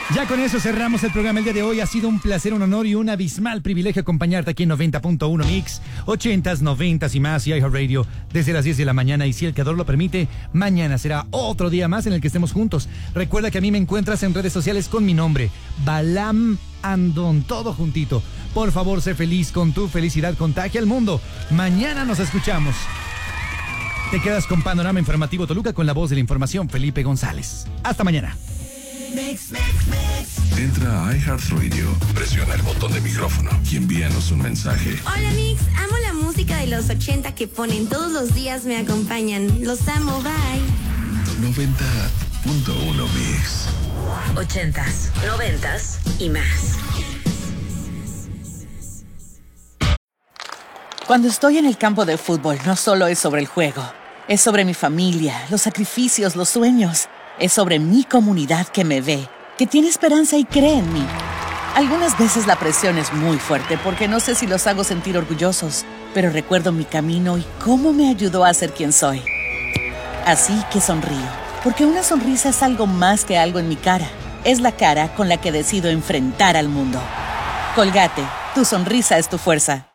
Ya con eso cerramos el programa el día de hoy. Ha sido un placer, un honor y un abismal privilegio acompañarte aquí en 90.1 Mix, 80s, 90s y más y iHeartRadio desde las 10 de la mañana. Y si el creador lo permite, mañana será otro día más en el que estemos juntos. Recuerda que a mí me encuentras en redes sociales con mi nombre, Balam Andón, todo juntito. Por favor, sé feliz, con tu felicidad contagia al mundo. Mañana nos escuchamos. Te quedas con Panorama Informativo Toluca con la voz de la información, Felipe González. Hasta mañana. Entra a iHeartRadio, presiona el botón de micrófono y envíanos un mensaje. Hola Mix, amo la música de los 80 que ponen todos los días, me acompañan. Los amo, bye. 90.1 Mix. 80s, 90s y más. Cuando estoy en el campo de fútbol, no solo es sobre el juego. Es sobre mi familia, los sacrificios, los sueños. Es sobre mi comunidad que me ve, que tiene esperanza y cree en mí. Algunas veces la presión es muy fuerte porque no sé si los hago sentir orgullosos, pero recuerdo mi camino y cómo me ayudó a ser quien soy. Así que sonrío, porque una sonrisa es algo más que algo en mi cara. Es la cara con la que decido enfrentar al mundo. Colgate, tu sonrisa es tu fuerza.